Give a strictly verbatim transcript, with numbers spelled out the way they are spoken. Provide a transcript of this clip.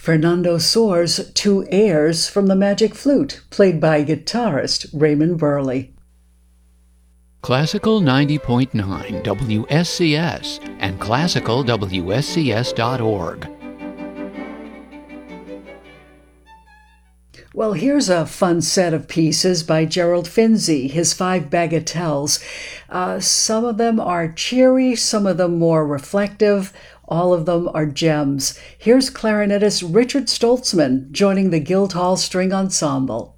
Fernando Soares' two airs from the Magic Flute, played by guitarist Raymond Burley. Classical ninety point nine W S C S and classical W S C S dot org. Well, here's a fun set of pieces by Gerald Finzi, his five bagatelles. Uh, some of them are cheery, some of them more reflective. All of them are gems. Here's clarinetist Richard Stoltzman joining the Guildhall String Ensemble.